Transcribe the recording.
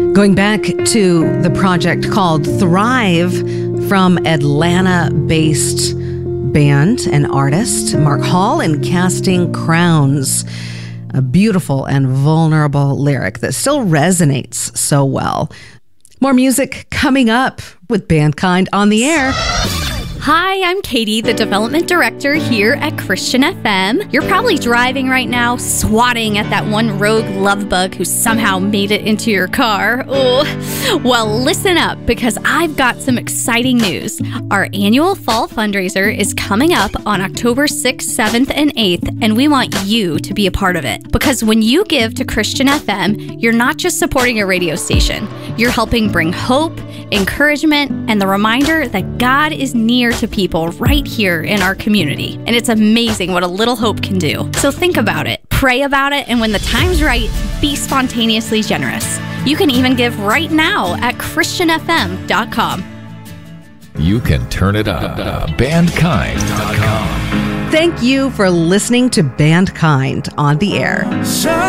Going back to the project called Thrive from Atlanta-based band and artist Mark Hall and Casting Crowns. A beautiful and vulnerable lyric that still resonates so well. More music coming up with Bandkind on the air. Hi, I'm Katie, the development director here at Christian FM. You're probably driving right now, swatting at that one rogue love bug who somehow made it into your car. Oh, well, listen up, because I've got some exciting news. Our annual fall fundraiser is coming up on October 6th, 7th, and 8th, and we want you to be a part of it. Because when you give to Christian FM, you're not just supporting a radio station. You're helping bring hope, encouragement, and the reminder that God is near to people right here in our community. And it's amazing what a little hope can do. So think about it, pray about it, and when the time's right, be spontaneously generous. You can even give right now at christianfm.com. You can turn it up. Bandkind.com. Thank you for listening to Bandkind on the air.